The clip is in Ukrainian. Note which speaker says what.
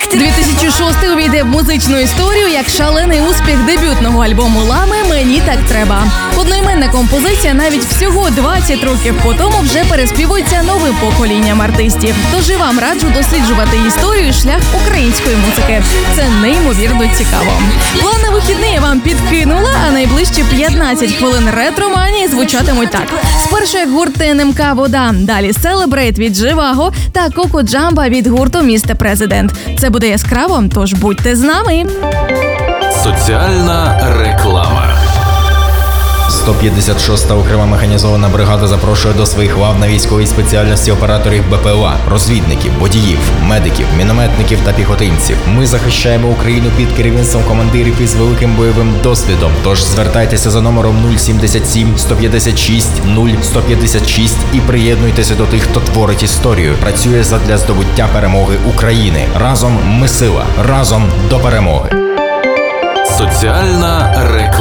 Speaker 1: 2006 увійде в музичну історію як шалений успіх дебютного альбому «Лами. Мені так треба». Одноіменна композиція навіть всього 20 років по тому вже переспівується новим поколінням артистів. Тож і вам раджу досліджувати історію і шлях української музики. Це неймовірно цікаво. План на вихідний я вам підкинула, а найближчі 15 хвилин ретроманії звучатимуть так. Спершу як гурт ТНМК «Вода», далі «Celebrate» від Живаго та «Коко Джамба» від гурту «Містер Президент». Це буде яскраво, тож будьте з нами.
Speaker 2: Соціальна реклама.
Speaker 3: 156-та окрема механізована бригада запрошує до своїх лав на військовій спеціальності операторів БПЛА, розвідників, водіїв, медиків, мінометників та піхотинців. Ми захищаємо Україну під керівництвом командирів із великим бойовим досвідом. Тож звертайтеся за номером 077 156 0156 і приєднуйтеся до тих, хто творить історію. Працює задля здобуття перемоги України. Разом ми сила. Разом до перемоги.
Speaker 2: Соціальна реклама.